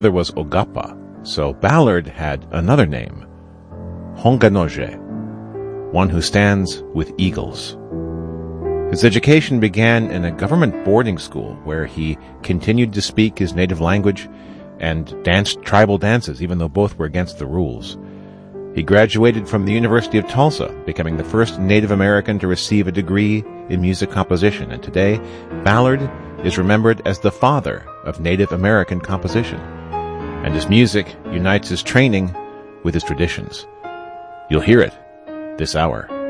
There was Ogapa, so Ballard had another name, Honganoje, one who stands with eagles. His education began in a government boarding school where he continued to speak his native language and danced tribal dances, even though both were against the rules. He graduated from the University of Tulsa, becoming the first Native American to receive a degree in music composition, and today Ballard is remembered as the father of Native American composition, and his music unites his training with his traditions. You'll hear it this hour.